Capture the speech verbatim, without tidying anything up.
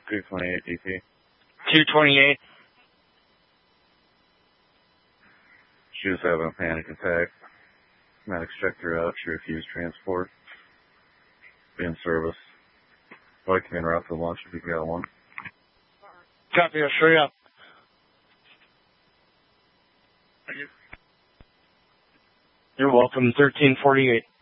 two twenty-eight D P. two twenty-eight. She was having a panic attack. Medics checked her out. She refused transport. Be in service. I'd like to be en route for lunch if you got one. Copy, I'll show you up. You're welcome, thirteen forty-eight.